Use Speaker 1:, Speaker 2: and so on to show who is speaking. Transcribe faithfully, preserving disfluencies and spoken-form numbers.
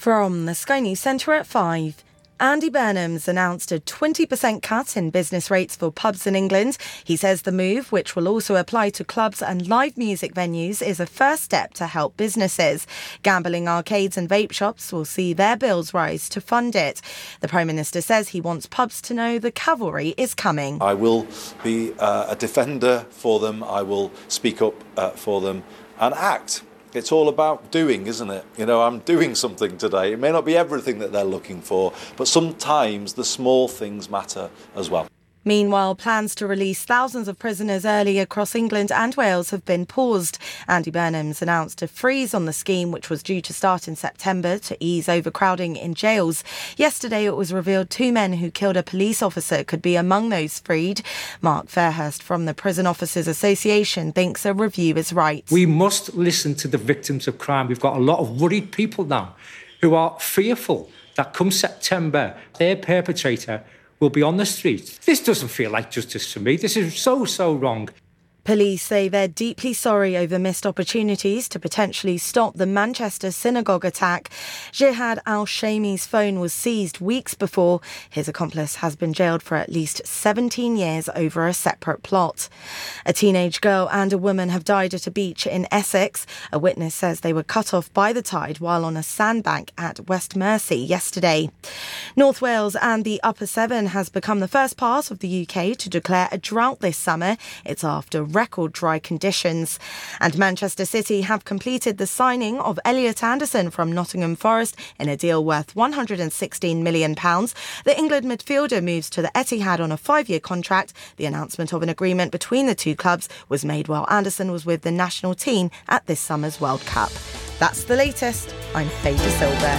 Speaker 1: From the Sky News Centre at five. Andy Burnham's announced a twenty percent cut in business rates for pubs in England. He says the move, which will also apply to clubs and live music venues, is a first step to help businesses. Gambling arcades and vape shops will see their bills rise to fund it. The Prime Minister says he wants pubs to know the cavalry is coming.
Speaker 2: I will be uh, a defender for them. I will speak up uh, for them and act. It's all about doing, isn't it? You know, I'm doing something today. It may not be everything that they're looking for, but sometimes the small things matter as well.
Speaker 1: Meanwhile, plans to release thousands of prisoners early across England and Wales have been paused. Andy Burnham's announced a freeze on the scheme, which was due to start in September to ease overcrowding in jails. Yesterday, it was revealed two men who killed a police officer could be among those freed. Mark Fairhurst from the Prison Officers Association thinks a review is right.
Speaker 3: We must listen to the victims of crime. We've got a lot of worried people now who are fearful that come September, their perpetrator will be on the streets. This doesn't feel like justice to me. This is so, so wrong.
Speaker 1: Police say they're deeply sorry over missed opportunities to potentially stop the Manchester synagogue attack. Jihad al-Shami's phone was seized weeks before. His accomplice has been jailed for at least seventeen years over a separate plot. A teenage girl and a woman have died at a beach in Essex. A witness says they were cut off by the tide while on a sandbank at West Mersey yesterday. North Wales and the Upper Severn has become the first part of the U K to declare a drought this summer. It's after record dry conditions. And Manchester City have completed the signing of Elliot Anderson from Nottingham Forest in a deal worth one hundred sixteen million pounds. The England midfielder moves to the Etihad on a five-year contract. The announcement of an agreement between the two clubs was made while Anderson was with the national team at this summer's World Cup. That's the latest. I'm Faye De Silva.